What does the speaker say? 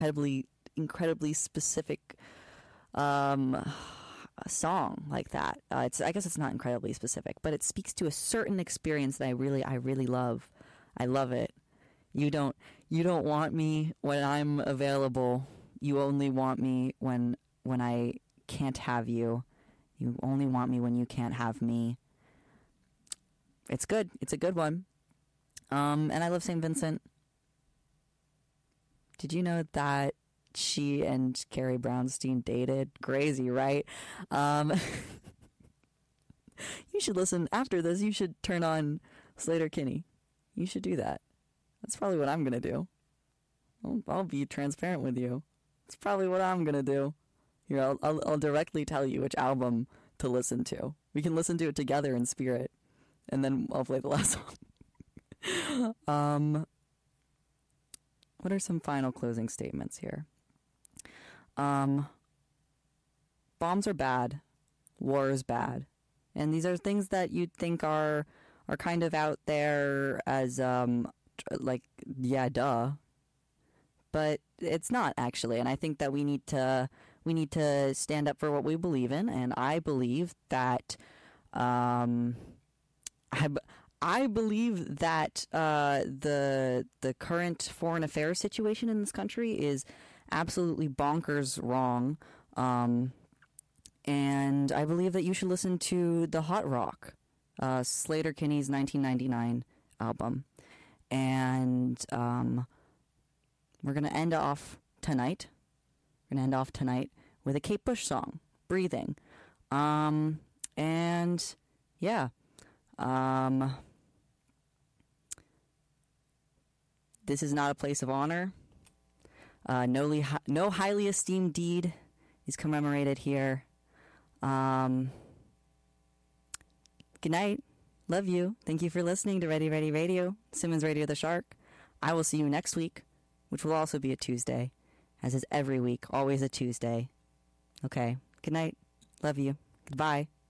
incredibly specific song like that. I guess it's not incredibly specific, but it speaks to a certain experience that I really love. I love it. You don't want me when I'm available. You only want me when I can't have you. You only want me when you can't have me. It's good. It's a good one. And I love St. Vincent. Did you know that she and Carrie Brownstein dated? Crazy, right? You should listen after this. You should turn on Sleater-Kinney. You should do that. That's probably what I'm going to do. I'll be transparent with you. That's probably what I'm going to do. Here, I'll directly tell you which album to listen to. We can listen to it together in spirit. And then I'll play the last song. What are some final closing statements here? Bombs are bad. War is bad. And these are things that you'd think are kind of out there as, like, yeah, duh. But it's not, actually. And I think that we need to stand up for what we believe in. And I believe that, I believe that the current foreign affairs situation in this country is absolutely bonkers wrong. And I believe that you should listen to The Hot Rock, Sleater-Kinney's 1999 album. And we're going to end off tonight. We're going to end off tonight with a Kate Bush song, Breathing. And yeah. This is not a place of honor. No highly esteemed deed is commemorated here. Good night. Love you. Thank you for listening to Ready Ready Radio, Simmons Radio the Shark. I will see you next week, which will also be a Tuesday, as is every week, always a Tuesday. Okay. Good night. Love you. Goodbye.